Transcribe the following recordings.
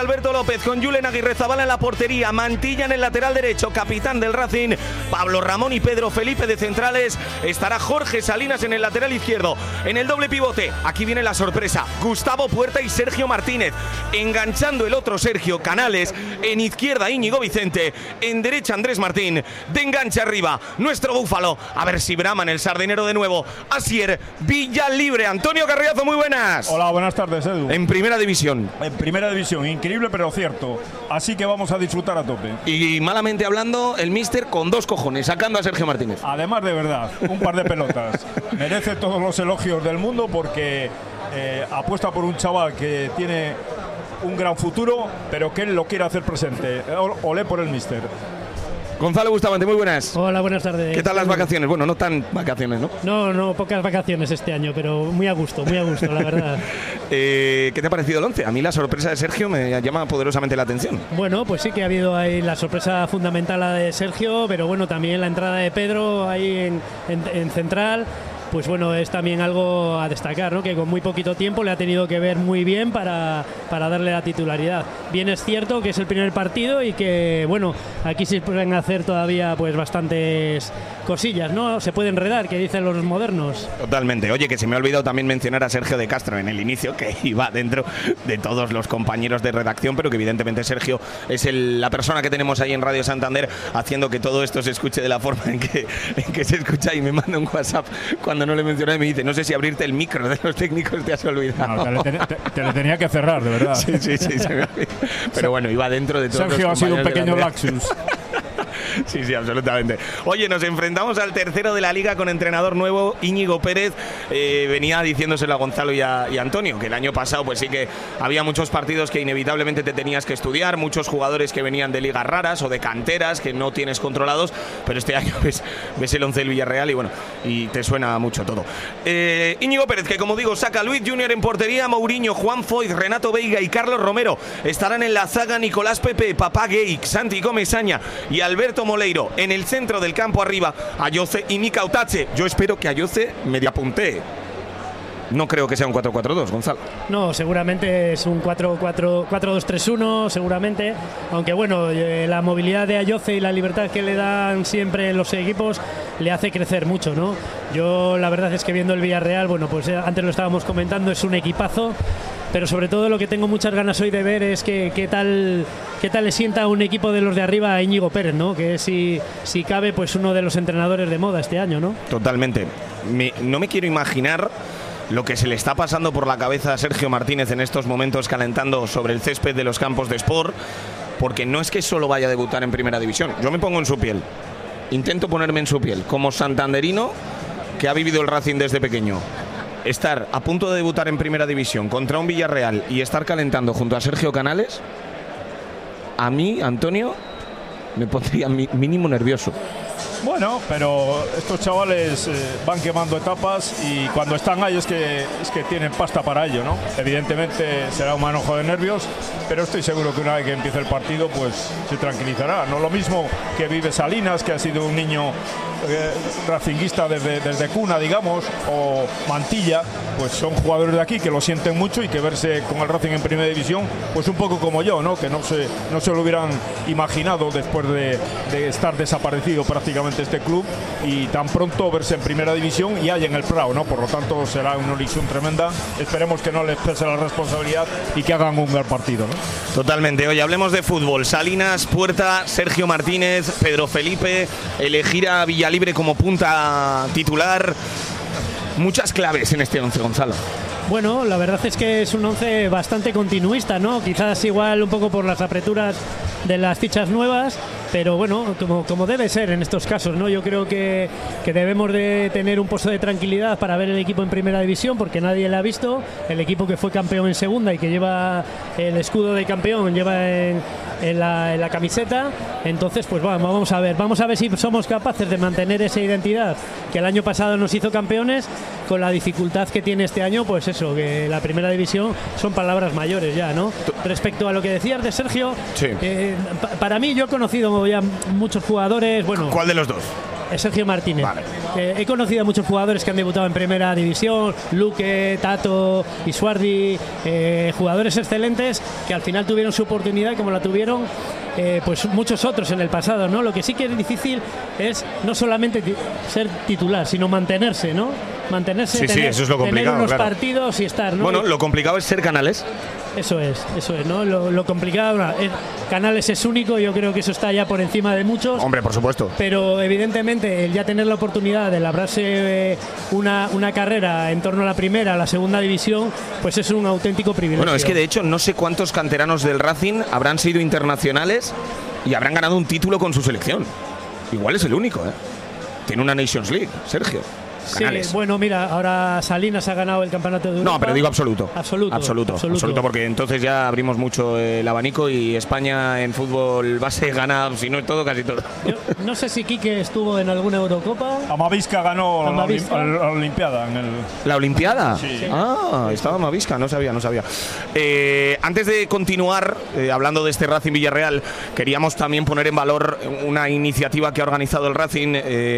Alberto López, con Julen Aguirrezabala en la portería, Mantilla en el lateral derecho, capitán del Racing, Pablo Ramón y Pedro Felipe de centrales, estará Jorge Salinas en el lateral izquierdo. En el doble pivote, aquí viene la sorpresa, Gustavo Puerta y Sergio Martínez, enganchando el otro Sergio Canales, en izquierda Íñigo Vicente, en derecha Andrés Martín, de enganche arriba, nuestro búfalo, a ver si brama en el sardinero de nuevo, Asier Villalibre. Antonio Carriazo, muy buenas. Hola, buenas tardes, Edu. En primera división. En primera división, increíble pero cierto, así que vamos a disfrutar a tope. Y malamente hablando, el míster con dos cojones, sacando a Sergio Martínez. Además, de verdad, un par de pelotas. Merece todos los elogios del mundo porque apuesta por un chaval que tiene un gran futuro, pero que él lo quiere hacer presente. Olé por el míster. Gonzalo Bustamante, muy buenas. Hola, buenas tardes. ¿Qué tal las vacaciones? Bueno, no tan vacaciones, ¿no? No, pocas vacaciones este año, pero muy a gusto, la verdad. ¿Qué te ha parecido el 11? A mí la sorpresa de Sergio me llama poderosamente la atención. Bueno, pues sí que ha habido ahí la sorpresa fundamental la de Sergio, pero bueno, también la entrada de Pedro ahí en central. Pues bueno, es también algo a destacar, ¿no? Que con muy poquito tiempo le ha tenido que ver muy bien para darle la titularidad. Bien es cierto que es el primer partido y que, bueno, aquí se pueden hacer todavía pues bastantes cosillas, ¿no? Se puede enredar, que dicen los modernos. Totalmente. Oye, que se me ha olvidado también mencionar a Sergio de Castro en el inicio, que iba dentro de todos los compañeros de redacción, pero que evidentemente Sergio es la persona que tenemos ahí en Radio Santander haciendo que todo esto se escuche de la forma en que se escucha, y me manda un WhatsApp cuando no le mencioné y me dice, no sé si abrirte el micro de los técnicos te has olvidado. No, te lo tenía que cerrar, de verdad. Sí, se me olvidó. Pero bueno, iba dentro de todos Sergio los ha sido un compañeros pequeño de la lapsus. Sí, absolutamente. Oye, nos enfrentamos al tercero de la Liga con entrenador nuevo, Íñigo Pérez. Venía diciéndoselo a Gonzalo y a Antonio, que el año pasado pues sí que había muchos partidos que inevitablemente te tenías que estudiar, muchos jugadores que venían de ligas raras o de canteras que no tienes controlados, pero este año ves el 11 del Villarreal y bueno, y te suena mucho todo. Íñigo Pérez, que como digo, saca a Luis Junior en portería, Mourinho, Juan Foyt, Renato Veiga y Carlos Romero. Estarán en la zaga Nicolás Pepe, Papá Gay, Santi Comesaña y Alberto Moleiro. En el centro del campo arriba, Ayoce y Mika Otache. Yo espero que Ayoce medio apuntee. No creo que sea un 4-4-2, Gonzalo. No, seguramente es un 4-2-3-1, seguramente. Aunque bueno, la movilidad de Ayoce y la libertad que le dan siempre en los equipos le hace crecer mucho, ¿no? Yo la verdad es que viendo el Villarreal, bueno, pues antes lo estábamos comentando, es un equipazo. Pero sobre todo lo que tengo muchas ganas hoy de ver es qué tal le sienta a un equipo de los de arriba a Íñigo Pérez, ¿no? Que es, si cabe, pues uno de los entrenadores de moda este año, ¿no? Totalmente. No me quiero imaginar lo que se le está pasando por la cabeza a Sergio Martínez en estos momentos calentando sobre el césped de los campos de Sport, porque no es que solo vaya a debutar en Primera División. Yo me pongo en su piel. Intento ponerme en su piel. Como santanderino que ha vivido el Racing desde pequeño. Estar a punto de debutar en Primera División contra un Villarreal y estar calentando junto a Sergio Canales, a mí, Antonio, me pondría mínimo nervioso. Bueno, pero estos chavales van quemando etapas y cuando están ahí es que tienen pasta para ello, ¿no? Evidentemente será un manojo de nervios, pero estoy seguro que una vez que empiece el partido pues se tranquilizará. No lo mismo que vive Salinas, que ha sido un niño racinguista desde cuna, digamos, o Mantilla, pues son jugadores de aquí que lo sienten mucho y que verse con el Racing en Primera División, pues un poco como yo, ¿no? Que no se lo hubieran imaginado después de estar desaparecido prácticamente este club y tan pronto verse en Primera División y hay en el Prado, ¿no? Por lo tanto será una ilusión tremenda. Esperemos que no les pese la responsabilidad y que hagan un gran partido, ¿no? Totalmente. Oye, hablemos de fútbol. Salinas, Puerta, Sergio Martínez, Pedro Felipe, elegir a Villalibre como punta titular. Muchas claves en este 11, Gonzalo. Bueno, la verdad es que es un 11 bastante continuista, ¿no? Quizás igual un poco por las apreturas de las fichas nuevas, pero bueno, como debe ser en estos casos, ¿no? Yo creo que debemos de tener un pozo de tranquilidad para ver el equipo en Primera División, porque nadie le ha visto. El equipo que fue campeón en Segunda y que lleva el escudo de campeón, lleva en la camiseta. Entonces, pues vamos a ver si somos capaces de mantener esa identidad que el año pasado nos hizo campeones, con la dificultad que tiene este año, pues eso, que la Primera División son palabras mayores ya, ¿no? Respecto a lo que decías de Sergio, sí. Para mí, yo he conocido ya muchos jugadores, bueno... ¿Cuál de los dos? Sergio Martínez. Vale. He conocido a muchos jugadores que han debutado en primera división, Luque, Tato, Isuardi, jugadores excelentes que al final tuvieron su oportunidad como la tuvieron pues muchos otros en el pasado, ¿no? Lo que sí que es difícil es no solamente ser titular, sino mantenerse, ¿no? Mantenerse, Sí, tener, eso es lo complicado, tener unos claro. partidos y estar, ¿no? Bueno, lo complicado es ser Canales. Eso es, ¿no? Lo complicado, Canales es único, yo creo que eso está ya por encima de muchos. Hombre, por supuesto. Pero evidentemente el ya tener la oportunidad de labrarse una carrera en torno a la primera, a la segunda división, pues es un auténtico privilegio. Bueno, es que de hecho no sé cuántos canteranos del Racing habrán sido internacionales y habrán ganado un título con su selección. Igual es el único, ¿eh? Tiene una Nations League, Sergio. Canales. Sí, bueno, mira, ahora Salinas ha ganado el campeonato de Europa. No, pero digo absoluto. Absoluto, porque entonces ya abrimos mucho el abanico y España en fútbol base gana, si no es todo, casi todo. Yo no sé si Quique estuvo en alguna Eurocopa. Amavisca ganó Amavisca. la Olimpiada. ¿La Olimpiada? Sí. Ah, estaba Amavisca, no sabía. Antes de continuar hablando de este Racing Villarreal, queríamos también poner en valor una iniciativa que ha organizado el Racing.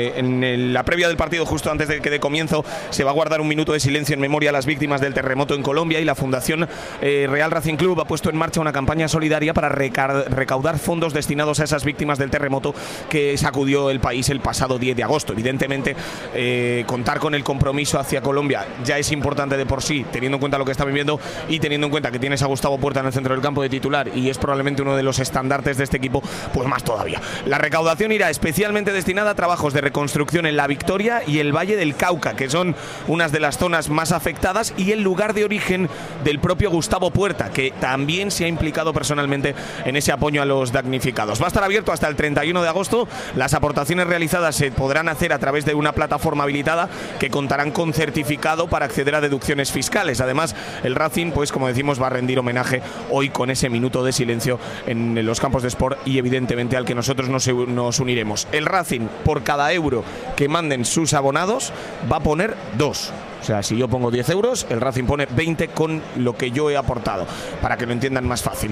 En la previa del partido, justo antes de que de comienzo, se va a guardar un minuto de silencio en memoria a las víctimas del terremoto en Colombia, y la Fundación Real Racing Club ha puesto en marcha una campaña solidaria para recaudar fondos destinados a esas víctimas del terremoto que sacudió el país el pasado 10 de agosto. Evidentemente, contar con el compromiso hacia Colombia ya es importante de por sí, teniendo en cuenta lo que está viviendo y teniendo en cuenta que tienes a Gustavo Puerta en el centro del campo de titular y es probablemente uno de los estandartes de este equipo, pues más todavía. La recaudación irá especialmente destinada a trabajos de reconstrucción en La Victoria y el Valle del Cauca, que son unas de las zonas más afectadas, y el lugar de origen del propio Gustavo Puerta, que también se ha implicado personalmente en ese apoyo a los damnificados. Va a estar abierto hasta el 31 de agosto. Las aportaciones realizadas se podrán hacer a través de una plataforma habilitada que contarán con certificado para acceder a deducciones fiscales. Además, el Racing, pues como decimos, va a rendir homenaje hoy con ese minuto de silencio en los campos de Sport y evidentemente al que nosotros nos uniremos. El Racing, por cada euro que manden sus abonados, va a poner 2. O sea, si yo pongo 10 euros, el Racing pone 20 con lo que yo he aportado, para que lo entiendan más fácil.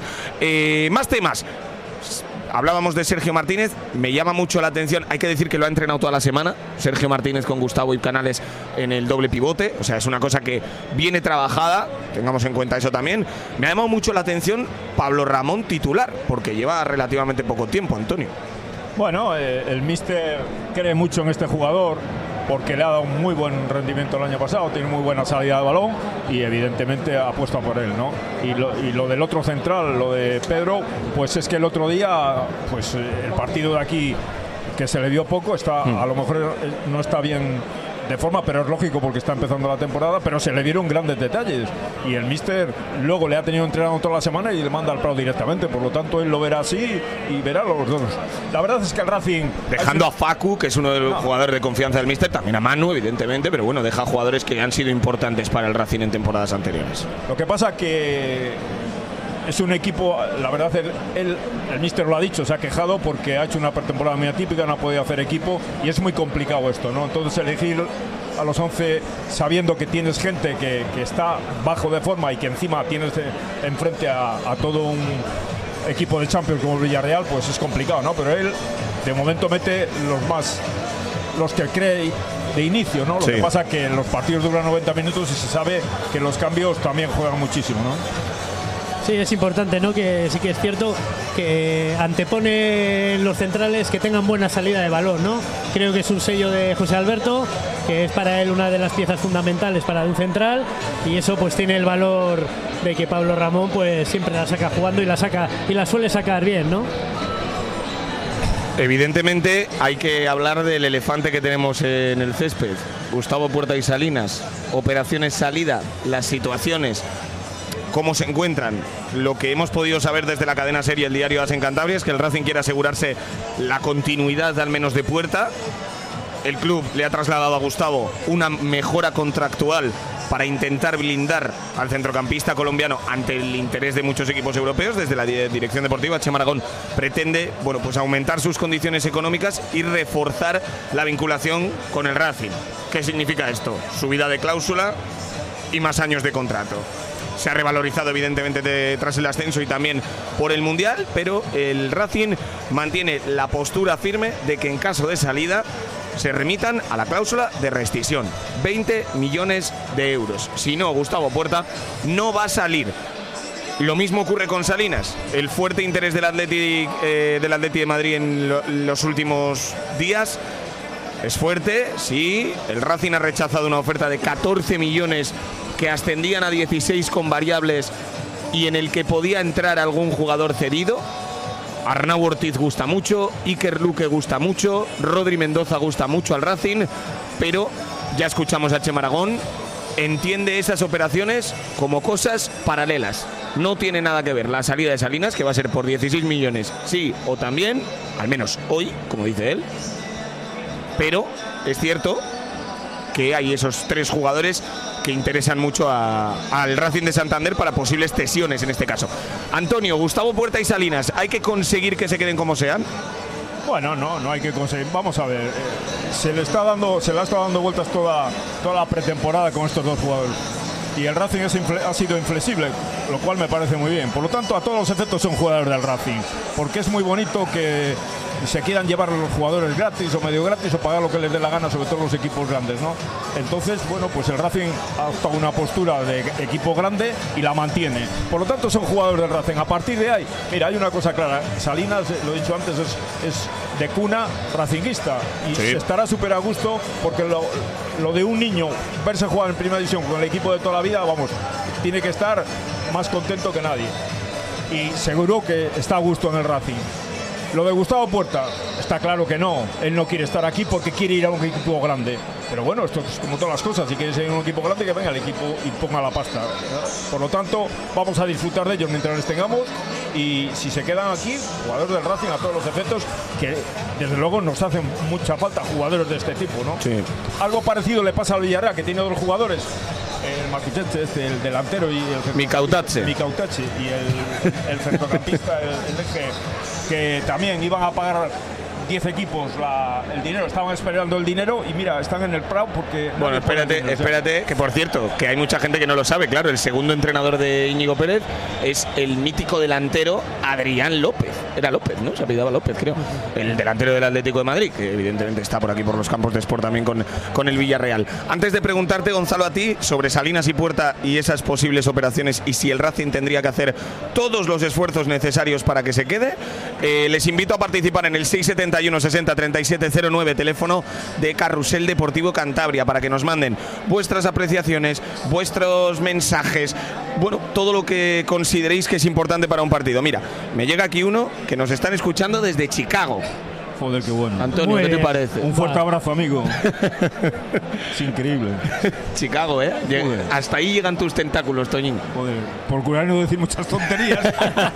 Más temas. Hablábamos de Sergio Martínez, me llama mucho la atención, hay que decir que lo ha entrenado toda la semana, Sergio Martínez con Gustavo y Canales en el doble pivote, o sea, es una cosa que viene trabajada, tengamos en cuenta eso también. Me ha llamado mucho la atención Pablo Ramón titular, porque lleva relativamente poco tiempo, Antonio. Bueno, el míster cree mucho en este jugador porque le ha dado un muy buen rendimiento el año pasado, tiene muy buena salida de balón y evidentemente apuesta por él, ¿no? Y lo del otro central, lo de Pedro, pues es que el otro día, pues el partido de aquí, que se le dio poco, a lo mejor no está bien de forma, pero es lógico porque está empezando la temporada, pero se le dieron grandes detalles y el míster luego le ha tenido entrenado toda la semana y le manda al Prado directamente, por lo tanto él lo verá así y verá los dos. La verdad es que el Racing, dejando a Facu, que es uno de los jugadores de confianza del míster, también a Manu evidentemente, pero bueno, deja jugadores que han sido importantes para el Racing en temporadas anteriores. Lo que pasa que es un equipo, la verdad, el míster lo ha dicho, se ha quejado porque ha hecho una pretemporada muy atípica, no ha podido hacer equipo y es muy complicado esto, ¿no? Entonces elegir a los 11 sabiendo que tienes gente que está bajo de forma y que encima tienes enfrente a todo un equipo de Champions como el Villarreal, pues es complicado, ¿no? Pero él de momento mete los que cree de inicio, ¿no? Lo que pasa que los partidos duran 90 minutos y se sabe que los cambios también juegan muchísimo, ¿no? Sí, es importante, ¿no? Que sí que es cierto que antepone los centrales que tengan buena salida de balón, ¿no? Creo que es un sello de José Alberto, que es para él una de las piezas fundamentales para un central, y eso pues tiene el valor de que Pablo Ramón pues siempre la saca jugando y la suele sacar bien, ¿no? Evidentemente hay que hablar del elefante que tenemos en el césped. Gustavo Puerta y Salinas, operaciones salida, las situaciones, cómo se encuentran. Lo que hemos podido saber desde la cadena serie El Diario AS en Cantabria es que el Racing quiere asegurarse la continuidad al menos de Puerta. El club le ha trasladado a Gustavo una mejora contractual para intentar blindar al centrocampista colombiano ante el interés de muchos equipos europeos. Desde la dirección deportiva, Chema Aragón pretende, bueno, pues aumentar sus condiciones económicas y reforzar la vinculación con el Racing. ¿Qué significa esto? Subida de cláusula y más años de contrato. Se ha revalorizado evidentemente tras el ascenso y también por el Mundial, pero el Racing mantiene la postura firme de que en caso de salida se remitan a la cláusula de rescisión. 20 millones de euros. Si no, Gustavo Puerta no va a salir. Lo mismo ocurre con Salinas. El fuerte interés del Atleti de Madrid en los últimos días es fuerte, sí. El Racing ha rechazado una oferta de 14 millones que ascendían a 16 con variables y en el que podía entrar algún jugador cedido. Arnau Ortiz gusta mucho, Iker Luque gusta mucho, Rodri Mendoza gusta mucho al Racing, pero ya escuchamos a Chema Aragón, entiende esas operaciones como cosas paralelas. No tiene nada que ver la salida de Salinas, que va a ser por 16 millones, sí o también, al menos hoy, como dice él. Pero es cierto que hay esos 3 jugadores que interesan mucho al Racing de Santander para posibles cesiones en este caso. Antonio, Gustavo Puerta y Salinas, ¿hay que conseguir que se queden como sean? Bueno, no hay que conseguir. Vamos a ver, se le ha estado dando vueltas toda la pretemporada con estos 2 jugadores. Y el Racing ha sido inflexible, lo cual me parece muy bien. Por lo tanto, a todos los efectos son jugadores del Racing, porque es muy bonito que se quieran llevar a los jugadores gratis o medio gratis o pagar lo que les dé la gana, sobre todo los equipos grandes, ¿no? Entonces, bueno, pues el Racing ha optado una postura de equipo grande y la mantiene. Por lo tanto, son jugadores del Racing. A partir de ahí, mira, hay una cosa clara. Salinas, lo he dicho antes, es de cuna racinguista y sí, estará súper a gusto porque lo de un niño verse jugar en primera división con el equipo de toda la vida, vamos, tiene que estar más contento que nadie. Y seguro que está a gusto en el Racing. Lo de Gustavo Puerta, está claro que no. Él no quiere estar aquí porque quiere ir a un equipo grande. Pero bueno, esto es como todas las cosas. Si quieres ir a un equipo grande, que venga el equipo y ponga la pasta. Por lo tanto, vamos a disfrutar de ellos mientras les tengamos. Y si se quedan aquí, jugadores del Racing a todos los efectos, que desde luego nos hacen mucha falta jugadores de este tipo, ¿no? Sí. Algo parecido le pasa al Villarreal, que tiene 2 jugadores. El Marquichense, el delantero, y el Micautache y el centrocampista, el eje, que también iban a pagar 10 equipos el dinero, estaban esperando el dinero y mira, están en el Prado porque... Bueno, espérate, que por cierto, que hay mucha gente que no lo sabe, claro, el segundo entrenador de Íñigo Pérez es el mítico delantero Adrián López. Era López, ¿no? Se apellidaba López, creo. El delantero del Atlético de Madrid, que evidentemente está por aquí por los campos de Sport también con el Villarreal. Antes de preguntarte, Gonzalo, a ti sobre Salinas y Puerta y esas posibles operaciones y si el Racing tendría que hacer todos los esfuerzos necesarios para que se quede, les invito a participar en el 671 60 37 09, teléfono de Carrusel Deportivo Cantabria, para que nos manden vuestras apreciaciones, vuestros mensajes, bueno, todo lo que consideréis que es importante para un partido. Mira, me llega aquí uno que nos están escuchando desde Chicago. Joder, qué bueno. Antonio, ¿qué te parece? Un fuerte abrazo, amigo. Es increíble. Chicago, ¿eh? Hasta ahí llegan tus tentáculos, Toñín. Joder, procurar no decir muchas tonterías.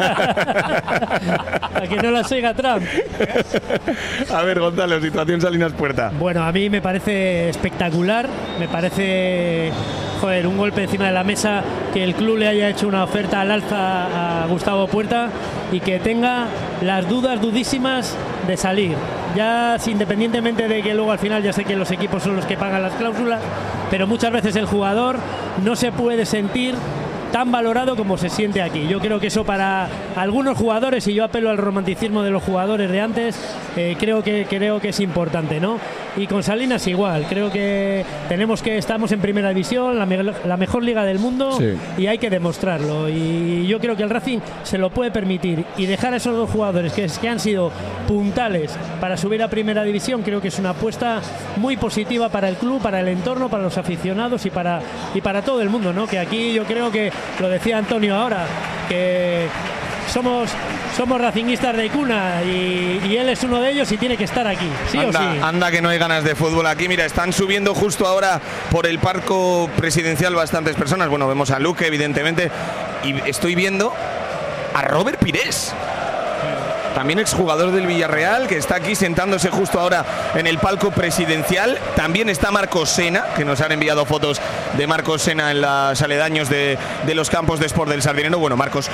A que no las oiga Trump. A ver, Gonzalo, situación Salinas Puerta. Bueno, a mí me parece espectacular. Me parece... Joder, un golpe encima de la mesa que el club le haya hecho una oferta al alza a Gustavo Puerta y que tenga las dudas dudísimas de salir. Ya independientemente de que luego al final ya sé que los equipos son los que pagan las cláusulas, pero muchas veces el jugador no se puede sentir tan valorado como se siente aquí. Yo creo que eso para algunos jugadores, y yo apelo al romanticismo de los jugadores de antes, creo que es importante, ¿no? Y con Salinas igual, creo que estamos en primera división, la mejor liga del mundo, sí, y hay que demostrarlo. Y yo creo que el Racing se lo puede permitir, y dejar a esos 2 jugadores que han sido puntales para subir a primera división, creo que es una apuesta muy positiva para el club, para el entorno, para los aficionados y para todo el mundo, ¿no? Que aquí yo creo que, lo decía Antonio ahora, que somos racinguistas de cuna y él es uno de ellos y tiene que estar aquí, sí o sí. Anda que no hay ganas de fútbol aquí. Mira, están subiendo justo ahora por el Parco Presidencial bastantes personas. Bueno, vemos a Luque, evidentemente, y estoy viendo a Robert Pires, también exjugador del Villarreal, que está aquí sentándose justo ahora en el palco presidencial. También está Marcos Sena, que nos han enviado fotos de Marcos Sena en los aledaños de los campos de Sport del Sardinero. Bueno, Marcos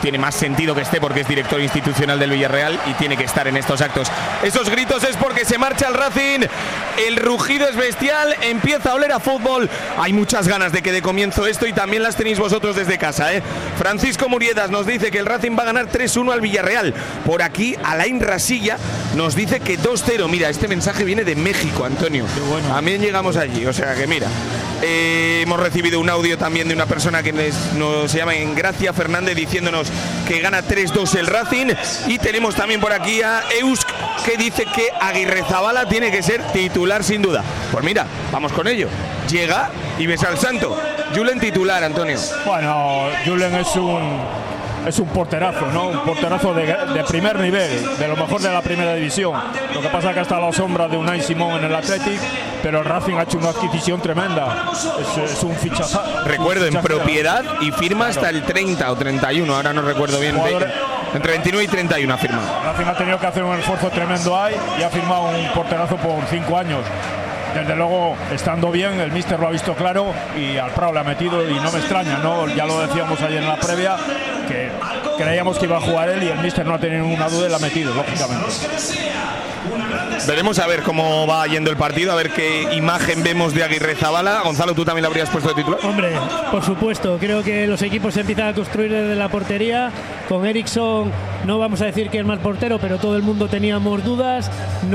tiene más sentido que esté porque es director institucional del Villarreal y tiene que estar en estos actos. Esos gritos es porque se marcha el Racing, el rugido es bestial, empieza a oler a fútbol, hay muchas ganas de que dé comienzo esto y también las tenéis vosotros desde casa, ¿eh? Francisco Muriedas nos dice que el Racing va a ganar 3-1 al Villarreal. Por aquí Alain Rasilla nos dice que 2-0. Mira, este mensaje viene de México, Antonio. Bueno. También llegamos allí, o sea que mira. Hemos recibido un audio también de una persona que nos llama Gracia Fernández diciéndonos que gana 3-2 el Racing, y tenemos también por aquí a Eusk que dice que Aguirrezabala tiene que ser titular sin duda. Pues mira, vamos con ello. Llega y besa al santo. Julen titular, Antonio. Bueno, Julen es un porterazo, ¿no? Un porterazo de primer nivel, de lo mejor de la primera división. Lo que pasa es que está a la sombra de Unai Simón en el Athletic, pero el Racing ha hecho una adquisición tremenda. Es un fichaje. Recuerdo, en propiedad y firma hasta el 30 o 31, ahora no recuerdo bien. Entre 29 y 31 ha firmado. El Racing ha tenido que hacer un esfuerzo tremendo ahí y ha firmado un porterazo por 5 años. Desde luego, estando bien, el míster lo ha visto claro y al Prado le ha metido, y no me extraña, ¿no? Ya lo decíamos ayer en la previa, que creíamos que iba a jugar él y el míster no ha tenido ninguna duda y le ha metido, lógicamente. Veremos a ver cómo va yendo el partido, a ver qué imagen vemos de Aguirrezabala. Gonzalo, ¿tú también le habrías puesto de titular? Hombre, por supuesto, creo que los equipos se empiezan a construir desde la portería. Con Eriksson no vamos a decir que es mal portero, pero todo el mundo teníamos dudas.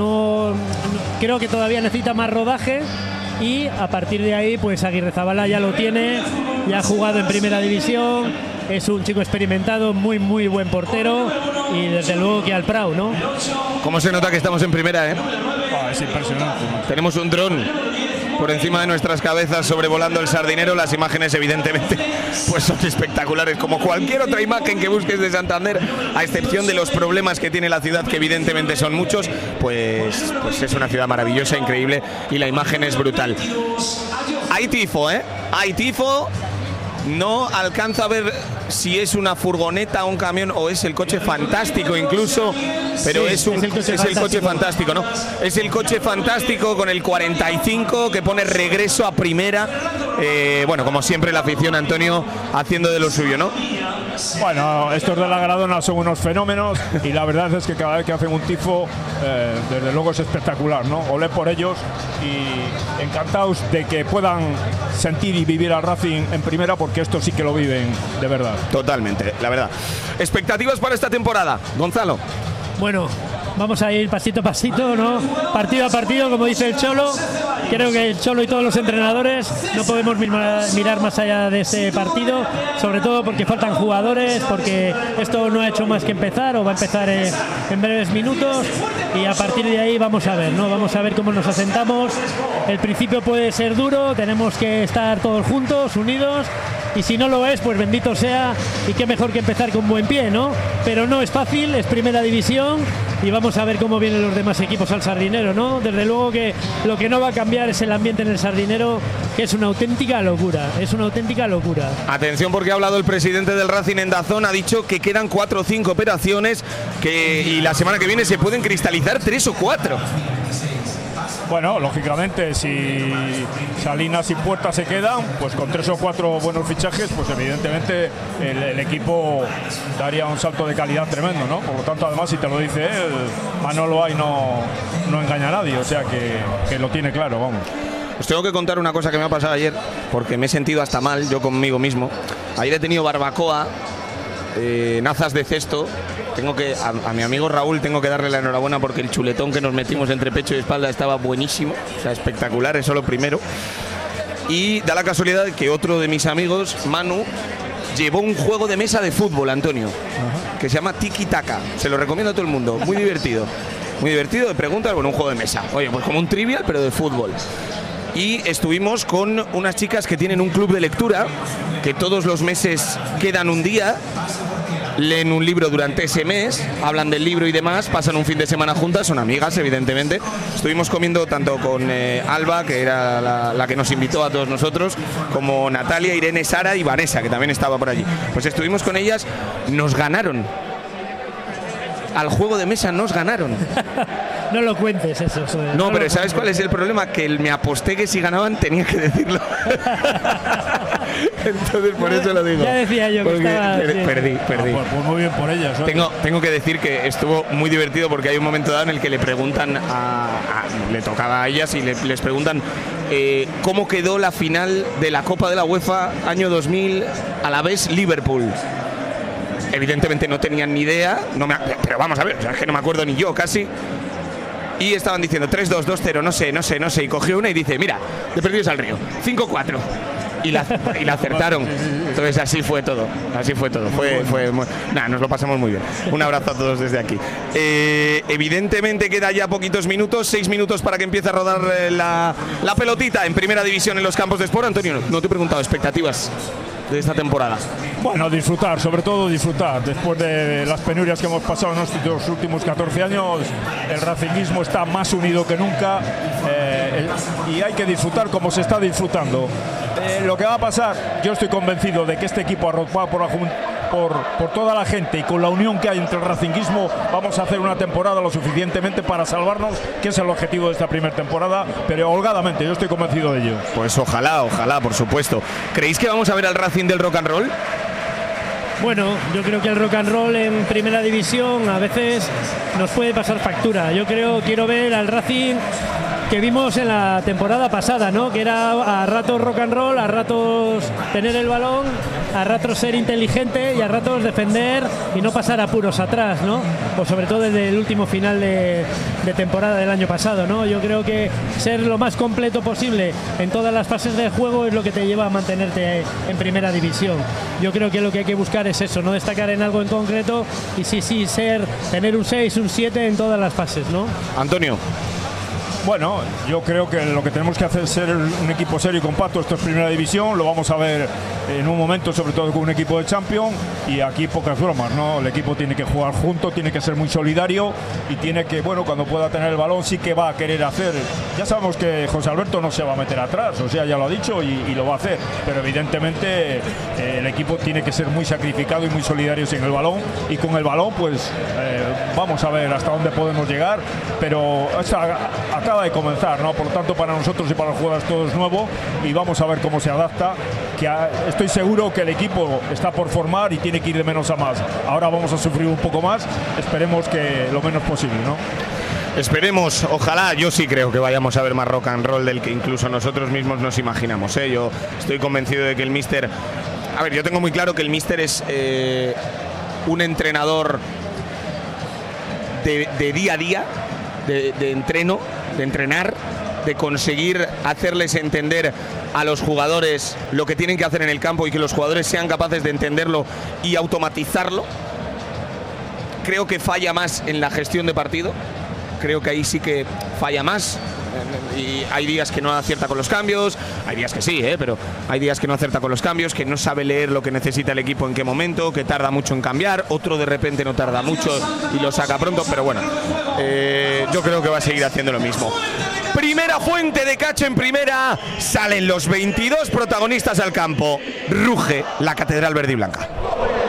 Creo que todavía necesita más rodaje, y a partir de ahí pues Aguirrezabala ya lo tiene, ya ha jugado en primera división, es un chico experimentado, muy muy buen portero, y desde luego que al Prado, ¿no? ¿Cómo se nota que estamos en primera, Es impresionante. Tenemos un dron por encima de nuestras cabezas sobrevolando el Sardinero. Las imágenes evidentemente pues son espectaculares, como cualquier otra imagen que busques de Santander, a excepción de los problemas que tiene la ciudad, que evidentemente son muchos. Pues es una ciudad maravillosa, increíble, y la imagen es brutal. Hay tifo, hay tifo. No alcanzo a ver si es una furgoneta, un camión o es el coche fantástico incluso, pero sí, es el coche fantástico, ¿no? Es el coche fantástico con el 45 que pone regreso a primera. Bueno, como siempre la afición, Antonio, haciendo de lo suyo, ¿no? Bueno, estos de la Gradona son unos fenómenos y la verdad es que cada vez que hacen un tifo, desde luego es espectacular, ¿no? Olé por ellos y encantados de que puedan sentir y vivir al Racing en primera, porque estos sí que lo viven de verdad. Totalmente, la verdad. ¿Expectativas para esta temporada, Gonzalo? Bueno, vamos a ir pasito a pasito, ¿no? Partido a partido, como dice el Cholo. Creo que el Cholo y todos los entrenadores no podemos mirar más allá de ese partido, sobre todo porque faltan jugadores, porque esto no ha hecho más que empezar, o va a empezar en breves minutos, y a partir de ahí vamos a ver, ¿no? Vamos a ver cómo nos asentamos. El principio puede ser duro, tenemos que estar todos juntos, unidos, y si no lo es, pues bendito sea, y qué mejor que empezar con buen pie, ¿no? Pero no es fácil, es primera división, y vamos a ver cómo vienen los demás equipos al Sardinero, ¿no? Desde luego que lo que no va a cambiar es el ambiente en el Sardinero, que es una auténtica locura, es una auténtica locura. Atención, porque ha hablado el presidente del Racing en DAZN, ha dicho que quedan 4 o 5 operaciones y la semana que viene se pueden cristalizar 3 o 4. Bueno, lógicamente, si Salinas y Puerta se quedan, pues con 3 o 4 buenos fichajes, pues evidentemente el equipo daría un salto de calidad tremendo, ¿no? Por lo tanto, además, si te lo dice él, Manolo ahí no engaña a nadie, o sea que lo tiene claro, vamos. Os tengo que contar una cosa que me ha pasado ayer, porque me he sentido hasta mal yo conmigo mismo. Ayer he tenido barbacoa, nazas de cesto. Tengo que a mi amigo Raúl tengo que darle la enhorabuena, porque el chuletón que nos metimos entre pecho y espalda estaba buenísimo, o sea, espectacular, eso lo primero. Y da la casualidad que otro de mis amigos, Manu, llevó un juego de mesa de fútbol, Antonio, que se llama Tiki Taka. Se lo recomiendo a todo el mundo, muy divertido. Muy divertido, de preguntas, bueno, un juego de mesa. Oye, pues como un trivial, pero de fútbol. Y estuvimos con unas chicas que tienen un club de lectura, que todos los meses quedan un día, leen un libro durante ese mes, hablan del libro y demás, pasan un fin de semana juntas, son amigas evidentemente. Estuvimos comiendo tanto con Alba, que era la que nos invitó a todos nosotros, como Natalia, Irene, Sara y Vanessa, que también estaba por allí. Pues estuvimos con ellas, nos ganaron. Al juego de mesa nos ganaron. No lo cuentes eso. No, pero ¿sabes cuál es el problema? Que me aposté que si ganaban tenía que decirlo. Entonces por eso lo digo. Ya decía yo que estaba... Perdí. Pues muy bien por ellas. Tengo que decir que estuvo muy divertido porque hay un momento dado en el que le preguntan le tocaba a ellas y les preguntan cómo quedó la final de la Copa de la UEFA año 2000 a la vez Liverpool. Evidentemente no tenían ni idea, pero vamos a ver, es que no me acuerdo ni yo casi. Y estaban diciendo 3-2, 2-0, no sé. Y cogió una y dice, mira, de perdidos al río, 5-4. Y la acertaron. Entonces así fue todo. Nos lo pasamos muy bien. Un abrazo a todos desde aquí. Evidentemente queda ya poquitos minutos, 6 minutos para que empiece a rodar la pelotita en primera división en los campos de Sport. Antonio, no te he preguntado expectativas de esta temporada. Bueno, disfrutar, sobre todo disfrutar. Después de las penurias que hemos pasado en los últimos 14 años, el racinguismo está más unido que nunca y hay que disfrutar como se está disfrutando. Lo que va a pasar, yo estoy convencido de que este equipo arropado por toda la gente y con la unión que hay entre el racinguismo, vamos a hacer una temporada lo suficientemente para salvarnos, que es el objetivo de esta primera temporada, pero holgadamente, yo estoy convencido de ello. Pues ojalá, por supuesto. ¿Creéis que vamos a ver al Racing del rock and roll? Bueno, yo creo que el rock and roll en primera división a veces nos puede pasar factura. Quiero ver al Racing que vimos en la temporada pasada, ¿no? Que era a ratos rock and roll, a ratos tener el balón, a ratos ser inteligente y a ratos defender y no pasar apuros atrás, ¿no? O sobre todo desde el último final de temporada del año pasado, ¿no? Yo creo que ser lo más completo posible en todas las fases del juego es lo que te lleva a mantenerte en primera división. Yo creo que lo que hay que buscar es eso, no destacar en algo en concreto y tener un 6, un 7 en todas las fases, ¿no? Antonio. Bueno, yo creo que lo que tenemos que hacer es ser un equipo serio y compacto. Esto es primera división, lo vamos a ver en un momento, sobre todo con un equipo de Champions, y aquí pocas bromas, ¿no? El equipo tiene que jugar junto, tiene que ser muy solidario y tiene que, bueno, cuando pueda tener el balón sí que va a querer hacer. Ya sabemos que José Alberto no se va a meter atrás, o sea, ya lo ha dicho y lo va a hacer, pero evidentemente el equipo tiene que ser muy sacrificado y muy solidario sin el balón, y con el balón pues vamos a ver hasta dónde podemos llegar, pero acaba de comenzar, ¿no? Por lo tanto, para nosotros y para los jugadores todo es nuevo y vamos a ver cómo se adapta, que estoy seguro que el equipo está por formar y tiene que ir de menos a más. Ahora vamos a sufrir un poco más, esperemos que lo menos posible, ¿no? Esperemos, ojalá. Yo sí creo que vayamos a ver más rock and roll del que incluso nosotros mismos nos imaginamos, ¿eh? Yo estoy convencido de que el míster... A ver, yo tengo muy claro que el míster es un entrenador de día a día, de entreno, de entrenar, de conseguir hacerles entender a los jugadores lo que tienen que hacer en el campo y que los jugadores sean capaces de entenderlo y automatizarlo. Creo que falla más en la gestión de partido. Creo que ahí sí que falla más. Y hay días que no acierta con los cambios, hay días que sí, pero hay días que no acierta con los cambios, que no sabe leer lo que necesita el equipo en qué momento, que tarda mucho en cambiar, otro de repente no tarda mucho y lo saca pronto, pero bueno, yo creo que va a seguir haciendo lo mismo. Primera fuente de cacho en primera, salen los 22 protagonistas al campo, ruge la Catedral Verde y Blanca.